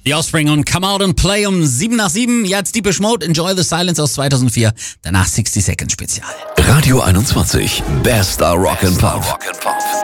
The Offspring und Come Out and Play um 7 nach 7. Jetzt Deepish Mode, Enjoy the Silence aus 2004. Danach 60 Seconds Spezial. Radio 21, bester Rock and Pop.